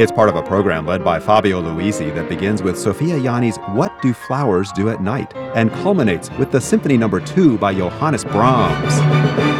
It's part of a program led by Fabio Luisi that begins with Sofia Yanni's What Do Flowers Do at Night and culminates with the Symphony No. 2 by Johannes Brahms.